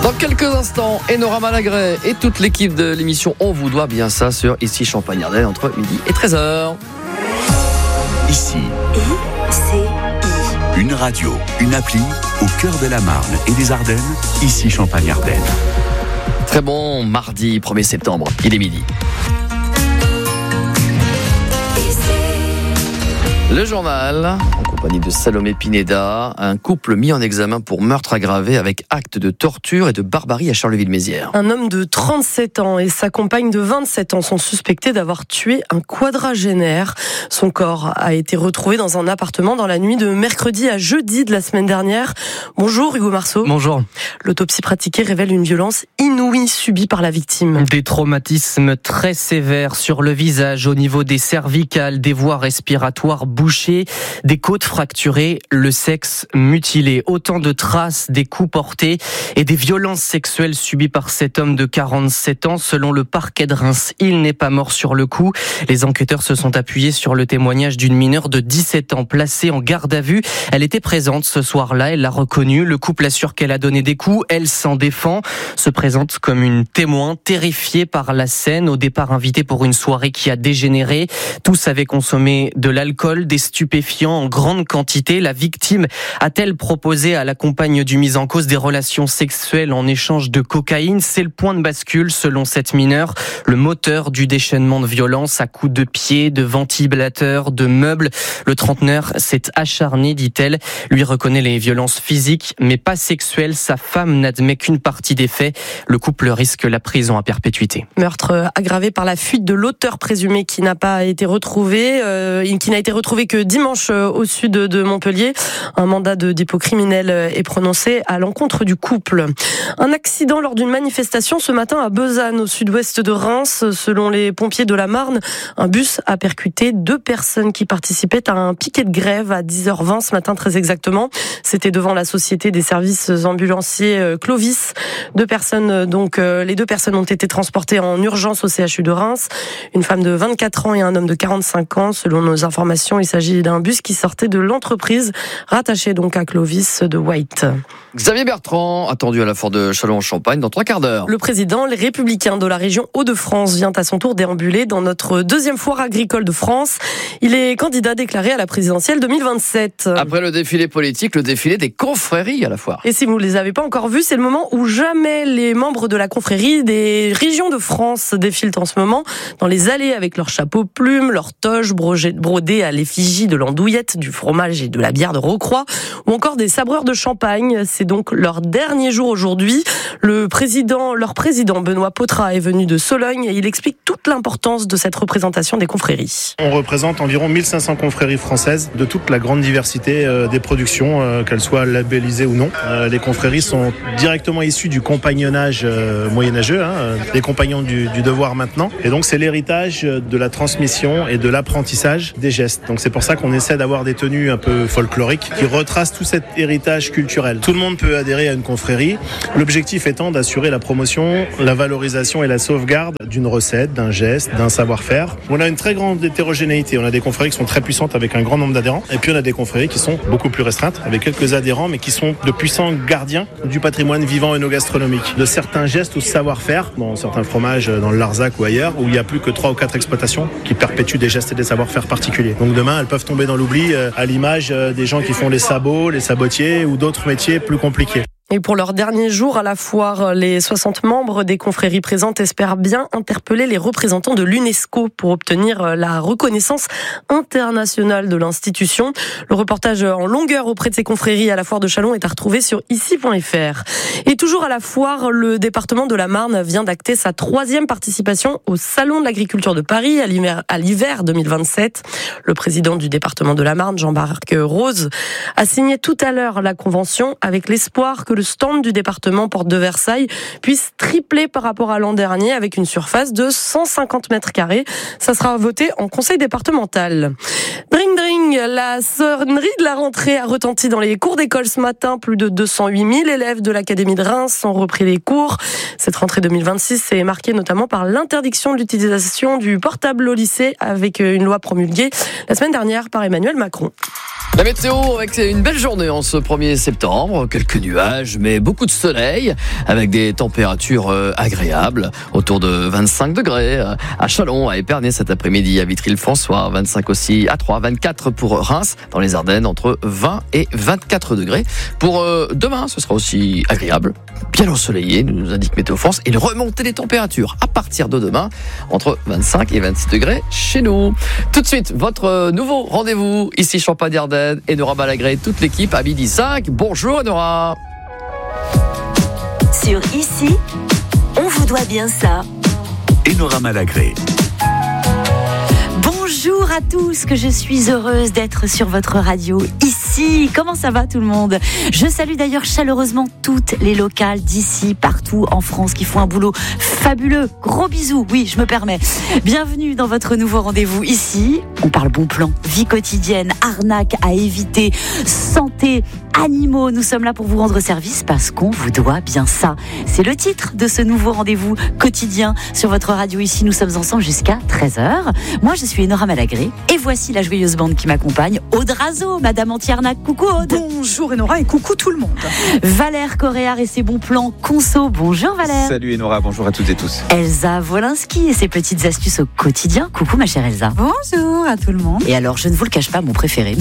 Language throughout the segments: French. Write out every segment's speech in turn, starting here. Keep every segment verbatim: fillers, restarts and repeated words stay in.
Dans quelques instants, Enora Malagré et toute l'équipe de l'émission On vous doit bien ça sur Ici Champagne-Ardenne entre midi et treize heures. Ici, I C I. une radio, une appli au cœur de la Marne et des Ardennes. Ici Champagne-Ardenne. Très bon mardi premier septembre, il est midi. Le journal, en compagnie de Salomé Pineda, un couple mis en examen pour meurtre aggravé avec acte de torture et de barbarie à Charleville-Mézières. Un homme de trente-sept ans et sa compagne de vingt-sept ans sont suspectés d'avoir tué un quadragénaire. Son corps a été retrouvé dans un appartement dans la nuit de mercredi à jeudi de la semaine dernière. Bonjour Hugo Marceau. Bonjour. L'autopsie pratiquée révèle une violence inouïe subie par la victime. Des traumatismes très sévères sur le visage, au niveau des cervicales, des voies respiratoires bouchées, des côtes fracturées, le sexe mutilé. Autant de traces des coups portés et des violences sexuelles subies par cet homme de quarante-sept ans. Selon le parquet de Reims, il n'est pas mort sur le coup. Les enquêteurs se sont appuyés sur le témoignage d'une mineure de dix-sept ans placée en garde à vue. Elle était présente ce soir-là, elle l'a reconnue. Le couple assure qu'elle a donné des coups, elle s'en défend, se présente comme une témoin terrifiée par la scène. Au départ invitée pour une soirée qui a dégénéré. Tous avaient consommé de l'alcool, des stupéfiants en grande quantité. La victime a-t-elle proposé à la compagne du mis en cause des relations sexuelles en échange de cocaïne? C'est le point de bascule selon cette mineure. Le moteur du déchaînement de violence à coups de pied, de ventilateurs, de meubles. Le trentenaire s'est acharné, dit-elle. Lui reconnaît les violences physiques, mais pas sexuelles. Sa femme n'admet qu'une partie des faits. Le couple risque la prison à perpétuité. Meurtre aggravé par la fuite de l'auteur présumé qui n'a pas été retrouvé, euh, qui n'a été retrouvé que dimanche au sud de Montpellier. Un mandat de dépôt criminel est prononcé à l'encontre du couple. Un accident lors d'une manifestation ce matin à Besanne, au sud-ouest de Reims. Selon les pompiers de la Marne, un bus a percuté deux personnes qui participaient à un piquet de grève à dix heures vingt ce matin, très exactement. C'était devant la Société des services ambulanciers Clovis. Deux personnes, donc, les deux personnes ont été transportées en urgence au C H U de Reims. Une femme de vingt-quatre ans et un homme de quarante-cinq ans. Selon nos informations, il s'agit d'un bus qui sortait de l'entreprise rattachée donc à Clovis de White. Xavier Bertrand, attendu à la foire de Châlons-en-Champagne dans trois quarts d'heure. Le président, les Républicains de la région Hauts-de-France, vient à son tour déambuler dans notre deuxième foire agricole de France. Il est candidat déclaré à la présidentielle deux mille vingt-sept. Après le défilé politique, le défilé des confréries à la foire. Et si vous ne les avez pas encore vus, c'est le moment où jamais les membres de la confrérie des régions de France défilent en ce moment dans les allées avec leurs chapeaux plumes, leurs toges brodées à l'effigie de l'andouillette, du fromage et de la bière de Rocroi, ou encore des sabreurs de champagne. C'est donc leur dernier jour aujourd'hui. Le président, leur président Benoît Pautrat est venu de Sologne et il explique toute l'importance de cette représentation des confréries. On représente environ mille cinq cents confréries françaises de toute la grande diversité euh, des productions, euh, qu'elles soient labellisées ou non. Euh, les confréries sont directement issues du compagnonnage euh, moyenâgeux, hein, les compagnons du, du devoir maintenant. Et donc c'est l'héritage de la transmission et de l'apprentissage des gestes. Donc c'est pour ça qu'on essaie d'avoir des tenues un peu folkloriques qui retracent tout cet héritage culturel. Tout le monde peut adhérer à une confrérie. L'objectif étant d'assurer la promotion, la valorisation et la sauvegarde d'une recette, d'un geste, d'un savoir-faire. On a une très grande hétérogénéité. On a des confréries qui sont très puissantes avec un grand nombre d'adhérents. Et puis on a des confréries qui sont beaucoup plus restreintes avec quelques adhérents mais qui sont de puissants gardiens du patrimoine vivant œnogastronomique. De certains gestes ou savoir-faire, dans certains fromages dans le Larzac ou ailleurs, où il n'y a plus que trois ou quatre exploitations qui perpétuent des gestes et des savoir-faire particuliers. Donc demain, elles peuvent tomber dans l'oubli à l'image des gens qui font les sabots, les sabotiers ou d'autres métiers plus compliqués. Et pour leur dernier jour à la foire, les soixante membres des confréries présentes espèrent bien interpeller les représentants de l'UNESCO pour obtenir la reconnaissance internationale de l'institution. Le reportage en longueur auprès de ces confréries à la foire de Châlons est à retrouver sur ici point f r. Et toujours à la foire, le département de la Marne vient d'acter sa troisième participation au Salon de l'agriculture de Paris à l'hiver, à l'hiver deux mille vingt-sept. Le président du département de la Marne, Jean-Marc Rose, a signé tout à l'heure la convention avec l'espoir que le stand du département Porte de Versailles puisse tripler par rapport à l'an dernier avec une surface de cent cinquante mètres carrés. Ça sera voté en conseil départemental. Dring dring, la sonnerie de la rentrée a retenti dans les cours d'école ce matin. Plus de deux cent huit mille élèves de l'Académie de Reims ont repris les cours. Cette rentrée deux mille vingt-six est marquée notamment par l'interdiction de l'utilisation du portable au lycée avec une loi promulguée la semaine dernière par Emmanuel Macron. La météo avec une belle journée en ce premier septembre, quelques nuages mais beaucoup de soleil avec des températures euh, agréables autour de vingt-cinq degrés à Châlons, à Épernay cet après-midi, à Vitry-le-François, vingt-cinq aussi à Troyes, vingt-quatre pour Reims, dans les Ardennes entre vingt et vingt-quatre degrés. Pour euh, demain, ce sera aussi agréable, bien ensoleillé, nous indique Météo France, et une remontée des températures à partir de demain entre vingt-cinq et vingt-six degrés chez nous. Tout de suite, votre nouveau rendez-vous ici Champagne-Ardenne. Enora Malagré, toute l'équipe à midi cinq. Bonjour Enora. Sur Ici, on vous doit bien ça. Enora Malagré. Bonjour à tous, que je suis heureuse d'être sur votre radio ici. Comment ça va tout le monde ? Je salue d'ailleurs chaleureusement toutes les locales d'ici, partout en France, qui font un boulot fabuleux. Gros bisous, oui, je me permets. Bienvenue dans votre nouveau rendez-vous ici. On parle bon plan, vie quotidienne, arnaque à éviter, santé, animaux. Nous sommes là pour vous rendre service parce qu'on vous doit bien ça. C'est le titre de ce nouveau rendez-vous quotidien sur votre radio ici. Nous sommes ensemble jusqu'à treize heures. Moi, je suis Enora Malagré et voici la joyeuse bande qui m'accompagne. Aude Razo, Madame Antiarnac, coucou Aude. Bonjour Enora et coucou tout le monde. Valère Coréard et ses bons plans conso. Bonjour Valère. Salut Enora, bonjour à toutes et tous. Elsa Wolinski et ses petites astuces au quotidien. Coucou ma chère Elsa. Bonjour à tout le monde. Et alors, je ne vous le cache pas, mon préféré.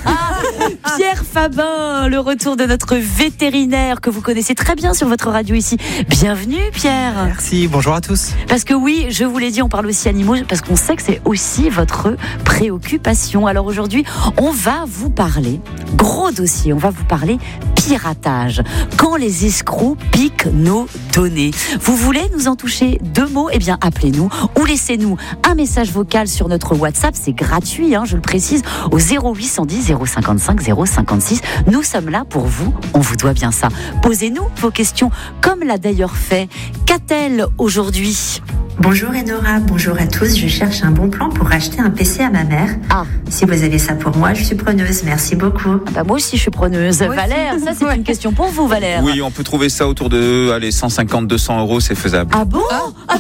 Pierre Fabin, le retour de notre vétérinaire que vous connaissez très bien sur votre radio ici. Bienvenue Pierre. Merci, bonjour à tous. Parce que oui, je vous l'ai dit, on parle aussi animaux, parce qu'on sait que c'est aussi votre préoccupation. Alors aujourd'hui, on va vous parler, gros dossier, on va vous parler piratage. Quand les escrocs piquent nos données. Vous voulez nous en toucher deux mots ? Eh bien, appelez-nous ou laissez-nous un message vocal sur notre WhatsApp. C'est gratuit, hein, je le précise, au zéro huit cent dix zéro cinquante-cinq zéro cinquante-six. Nous sommes là pour vous, on vous doit bien ça. Posez-nous vos questions, comme l'a d'ailleurs fait Catel aujourd'hui. Bonjour Enora, bonjour à tous. Je cherche un bon plan pour acheter un P C à ma mère. Ah. Si vous avez ça pour moi, je suis preneuse. Merci beaucoup. Ah bah moi aussi, je suis preneuse. Moi Valère, aussi. Ça c'est ouais. Une question pour vous, Valère. Oui, on peut trouver ça autour de allez, cent cinquante à deux cents euros, c'est faisable. Ah bon ? Ah, ah,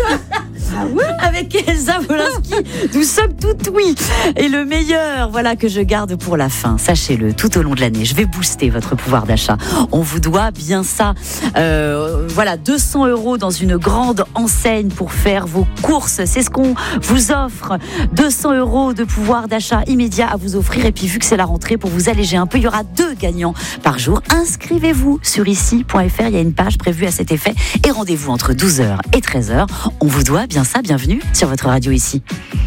ah oui. Avec Elsa Wolinski, nous sommes toutes oui. Et le meilleur, voilà, que je garde pour la fin. Sachez-le, tout au long de l'année, je vais booster votre pouvoir d'achat. On vous doit bien ça. Euh, voilà, deux cents euros dans une grande enseigne pour faire vos courses. C'est ce qu'on vous offre. deux cents euros de pouvoir d'achat immédiat à vous offrir. Et puis, vu que c'est la rentrée, pour vous alléger un peu, il y aura deux gagnants par jour. Inscrivez-vous sur ici point f r. Il y a une page prévue à cet effet. Et rendez-vous entre douze heures et treize heures. On vous doit bien ça. Bienvenue sur votre radio ici.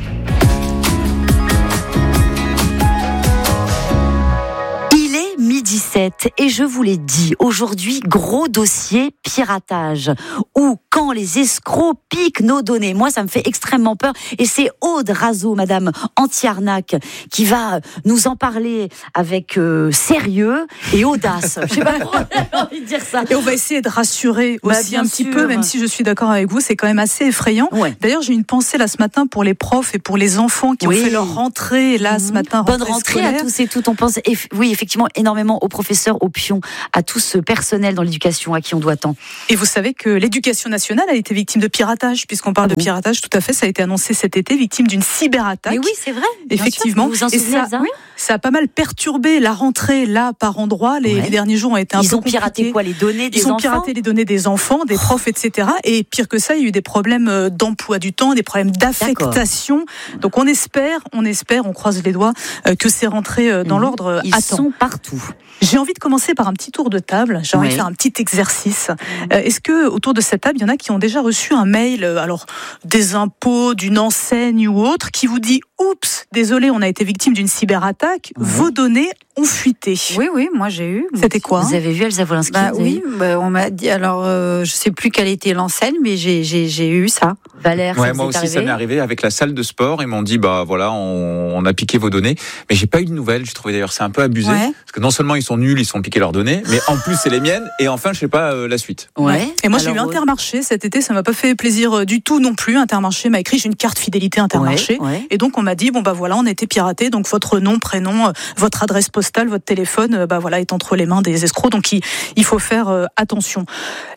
dix-sept et je vous l'ai dit, aujourd'hui, gros dossier piratage ou quand les escrocs piquent nos données. Moi, ça me fait extrêmement peur et c'est Aude Razo, Madame Anti-Arnaque, qui va nous en parler avec euh, sérieux et audace. Je sais pas pourquoi j'ai envie de dire ça. Et on va essayer de rassurer bah, aussi un sûr. petit peu, même si je suis d'accord avec vous, c'est quand même assez effrayant. Ouais. D'ailleurs, j'ai une pensée là ce matin pour les profs et pour les enfants qui oui. ont fait leur rentrée là mmh. ce matin. Bonne rentrée scolaire. À tous et toutes. On pense, eff- oui, effectivement, énormément aux professeurs, aux pions, à tout ce personnel dans l'éducation à qui on doit tant. Et vous savez que l'éducation nationale a été victime de piratage, puisqu'on parle ah bon. de piratage, tout à fait, ça a été annoncé cet été, victime d'une cyberattaque. Mais oui, c'est vrai. Effectivement. Vous vous en souvenez, et ça, oui, ça a pas mal perturbé la rentrée là par endroits. Les, ouais. les derniers jours ont été un Ils peu ont piraté quoi, les données des Ils enfants. ont piraté les données des enfants, des profs, et cetera. Et pire que ça, il y a eu des problèmes d'emploi du temps, des problèmes d'affectation. D'accord. Donc on espère, on espère, on croise les doigts que c'est rentré dans mmh. l'ordre. Ils à temps. sont partout. J'ai envie de commencer par un petit tour de table. J'ai envie oui. de faire un petit exercice. Euh, est-ce que autour de cette table, il y en a qui ont déjà reçu un mail, alors des impôts, d'une enseigne ou autre, qui vous dit « Oups, désolé, on a été victime d'une cyberattaque. Oui. Vos données ont fuité. » Oui, oui, moi j'ai eu. C'était quoi ? Vous avez vu Elsa Wolinski ? Bah oui, bah, on m'a dit. Alors, euh, je sais plus quelle était l'enseigne, mais j'ai j'ai j'ai eu ça. Valère, ouais, ça moi vous aussi, arrivé ça m'est arrivé avec la salle de sport. Ils m'ont dit, bah voilà, on, on a piqué vos données, mais j'ai pas eu de nouvelles. J'ai trouvé d'ailleurs c'est un peu abusé, ouais. parce que non seulement ils sont nuls, ils sont piqués leurs données, mais en plus c'est les miennes. Et enfin, je sais pas euh, la suite. Ouais. Et moi, alors, j'ai eu Intermarché cet été. Ça m'a pas fait plaisir du tout non plus. Intermarché m'a écrit, j'ai une carte fidélité Intermarché, ouais, ouais. et donc on m'a dit, bon bah voilà, on a été piraté. Donc votre nom, prénom, votre adresse postale, votre téléphone, bah voilà, est entre les mains des escrocs. Donc il, il faut faire euh, attention.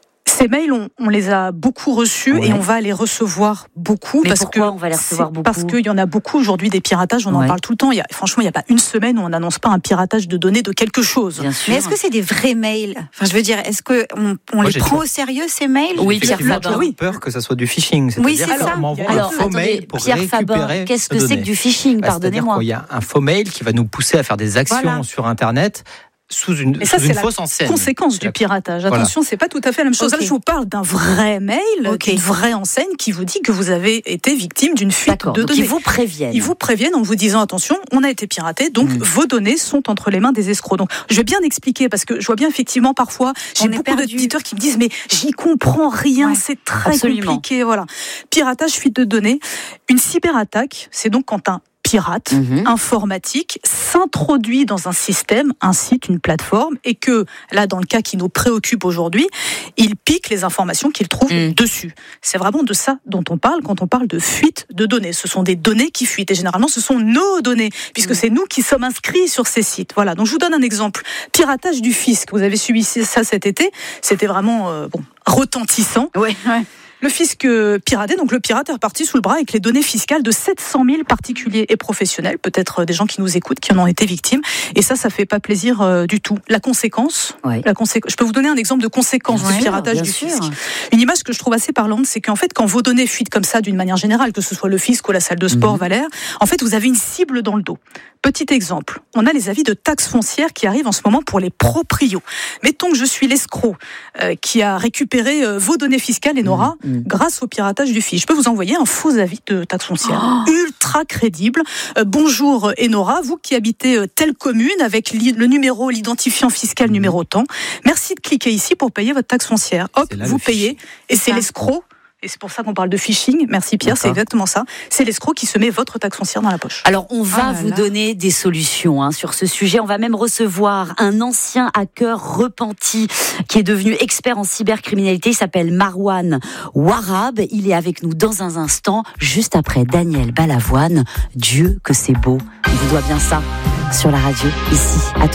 Ces mails, on, on les a beaucoup reçus ouais. et on va les recevoir beaucoup. Mais parce pourquoi que on va les recevoir beaucoup ? Parce qu'il y en a beaucoup aujourd'hui des piratages, on ouais. en parle tout le temps. Il y a, franchement, il n'y a pas une semaine où on n'annonce pas un piratage de données de quelque chose. Bien sûr. Mais est-ce que c'est des vrais mails ? Enfin, je veux dire, est-ce qu'on on Moi, les j'ai prend toujours... au sérieux, ces mails ? Oui, Pierre Fabre. Oui. Peur que ça soit du phishing. C'est-à-dire oui, c'est ça. qu'on m'envoie Alors, un faux attendez, mail pour Pierre récupérer Fabre, qu'est-ce que nos c'est données. que du phishing ? Bah, Pardonnez-moi. Il y a un faux mail qui va nous pousser à faire des actions voilà. sur Internet sous une, et ça, sous c'est une la fausse enseigne. Conséquence du piratage. Attention, voilà. c'est pas tout à fait la même chose. Okay. Là, je vous parle d'un vrai mail, okay. d'une vraie enseigne qui vous dit que vous avez été victime d'une fuite D'accord, de donc données. Ils vous préviennent. Ils vous préviennent en vous disant attention, on a été piraté, donc mmh. vos données sont entre les mains des escrocs. Donc, je vais bien expliquer parce que je vois bien effectivement parfois, j'ai on beaucoup d'auditeurs qui me disent mais j'y comprends rien, ouais, c'est très absolument. compliqué. Voilà. Piratage, fuite de données, une cyberattaque, c'est donc quand un pirate mmh. informatique s'introduit dans un système, un site, une plateforme, et que, là, dans le cas qui nous préoccupe aujourd'hui, il pique les informations qu'il trouve mmh. dessus. C'est vraiment de ça dont on parle quand on parle de fuite de données. Ce sont des données qui fuitent, et généralement, ce sont nos données, puisque mmh. c'est nous qui sommes inscrits sur ces sites. Voilà, donc je vous donne un exemple. Piratage du fisc, vous avez suivi ça cet été, c'était vraiment euh, bon, retentissant. Ouais, ouais. Le fisc piraté, donc le pirate est reparti sous le bras avec les données fiscales de sept cent mille particuliers et professionnels, peut-être des gens qui nous écoutent, qui en ont été victimes. Et ça, ça fait pas plaisir euh, du tout. La conséquence, ouais. la conséquence, je peux vous donner un exemple de conséquence bien du piratage sûr, du sûr. fisc. Une image que je trouve assez parlante, c'est qu'en fait, quand vos données fuitent comme ça, d'une manière générale, que ce soit le fisc ou la salle de sport, mmh. Valère, en fait, vous avez une cible dans le dos. Petit exemple, on a les avis de taxes foncières qui arrivent en ce moment pour les proprios. Mettons que je suis l'escroc euh, qui a récupéré euh, vos données fiscales, Enora, mmh, mmh. grâce au piratage du fisc. Je peux vous envoyer un faux avis de taxes foncières, oh. ultra crédible. Euh, bonjour Enora, vous qui habitez euh, telle commune avec le numéro, l'identifiant fiscal mmh. numéro tant. Merci de cliquer ici pour payer votre taxe foncière. Hop, vous payez et c'est ah. l'escroc. Et c'est pour ça qu'on parle de phishing. Merci Pierre, D'accord. c'est exactement ça. C'est l'escroc qui se met votre taxe foncière dans la poche. Alors, on va ah là vous là. donner des solutions hein, sur ce sujet. On va même recevoir un ancien hacker repenti qui est devenu expert en cybercriminalité. Il s'appelle Marwan Warab. Il est avec nous dans un instant, juste après Daniel Balavoine. Dieu que c'est beau. On vous doit bien ça sur la radio, ici, à